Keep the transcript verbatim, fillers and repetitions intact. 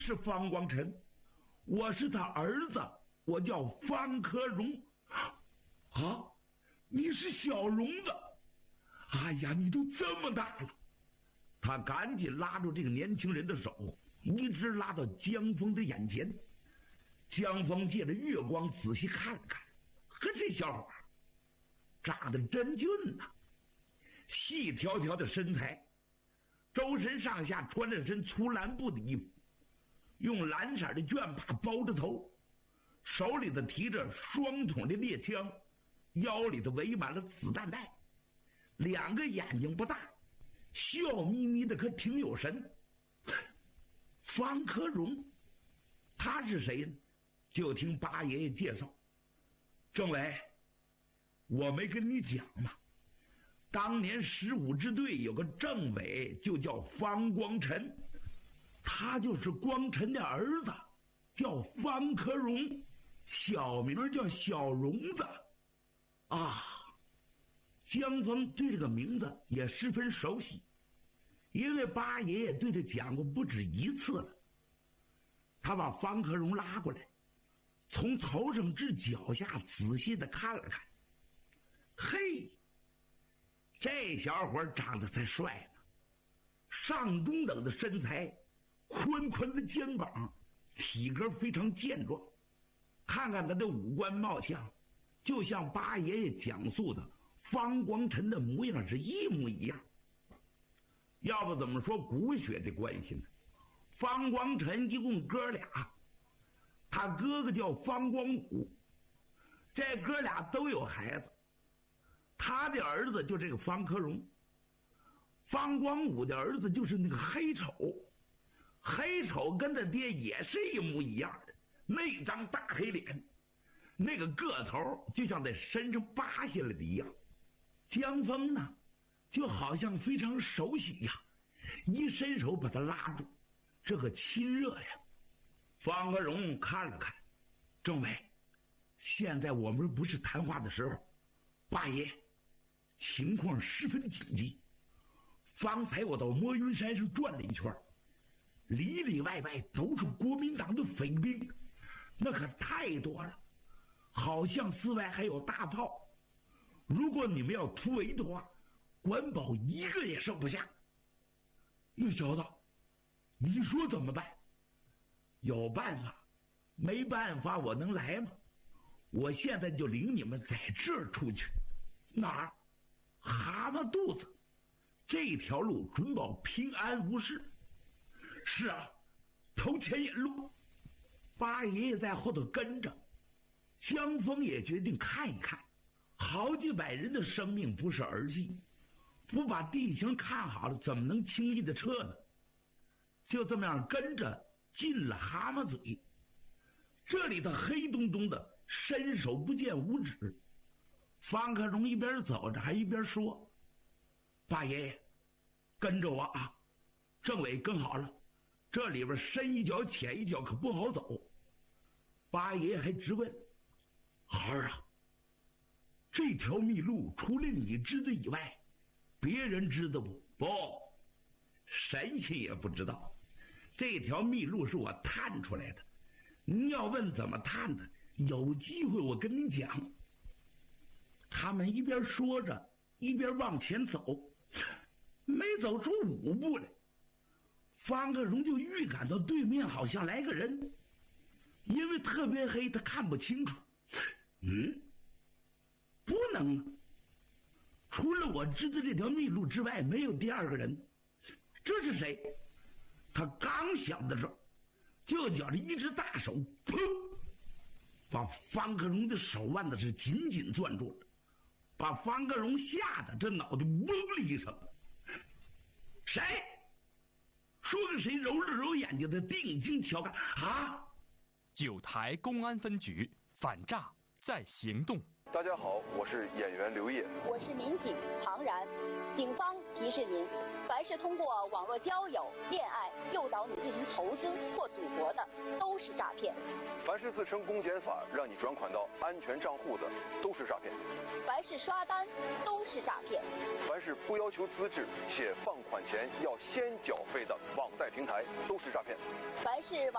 是方光晨，我是他儿子，我叫方克荣。啊，你是小荣子？哎呀，你都这么大了！他赶紧拉住这个年轻人的手，一直拉到江峰的眼前。江峰借着月光仔细看了看，呵，这小伙长得真俊呐、啊，细条条的身材，周身上下穿着身粗蓝布的衣服，用蓝色的绢帕包着头，手里头提着双筒的猎枪，腰里头围满了子弹带，两个眼睛不大，笑眯眯的，可挺有神。方克荣，他是谁呢？就听八爷爷介绍，政委，我没跟你讲吗？当年十五支队有个政委，就叫方光晨，他就是光晨的儿子，叫方克荣，小名叫小荣子。啊，江峰对这个名字也十分熟悉，因为八爷爷对他讲过不止一次了。他把方克荣拉过来，从头上至脚下仔细的看了看。嘿，这小伙长得才帅呢，上中等的身材，宽宽的肩膀，体格非常健壮。看看他的五官貌相，就像八爷爷讲述的方光晨的模样是一模一样。要不怎么说骨血的关系呢？方光晨一共哥俩，他哥哥叫方光武，这哥俩都有孩子，他的儿子就这个方克荣，方光武的儿子就是那个黑丑，黑丑跟他爹也是一模一样的，那张大黑脸，那个个头就像在身上扒下来的一样。江峰呢，就好像非常熟悉呀，一伸手把他拉住，这个亲热呀。方克荣看了看，政委，现在我们不是谈话的时候，八爷，情况十分紧急。方才我到摸云山上转了一圈，里里外外都是国民党的匪兵，那可太多了，好像寺外还有大炮。如果你们要突围的话，管保一个也剩不下。那小子，你说怎么办？有办法，没办法我能来吗？我现在就领你们在这儿出去。哪儿？蛤蟆肚子，这条路准保平安无事。是啊，头前引路。八爷爷在后头跟着，江峰也决定看一看，好几百人的生命不是儿戏，不把地形看好了，怎么能轻易的撤呢？就这么样跟着进了蛤蟆嘴，这里头黑洞洞的，伸手不见五指。方克荣一边走着还一边说：“八爷爷，跟着我啊，政委跟好了，这里边深一脚浅一脚，可不好走。”八爷爷还直问：“孩儿啊，这条密路除了你知道以外，别人知道不？”“不，神仙也不知道。这条密路是我探出来的，你要问怎么探的，有机会我跟你讲。”他们一边说着一边往前走，没走出五步来，方克荣就预感到对面好像来个人，因为特别黑他看不清楚。嗯，不能，除了我知道这条密路之外没有第二个人。这是谁？他刚想到这儿，就觉着一只大手砰把方克荣的手腕子是紧紧攥住了，把方克荣吓得这脑袋嗡了一声。谁？说个谁揉了揉眼睛的定睛瞧看啊！ 九台公安分局反诈在行动。 大家好，我是演员刘烨， 我是民警庞然。警方提示您，凡是通过网络交友、恋爱诱导你进行投资或赌博的，都是诈骗； 凡是自称公检法让你转款到安全账户的，都是诈骗； 凡是刷单，都是诈骗； 凡是不要求资质且放款前要先缴费的网贷平台，都是诈骗； 凡是网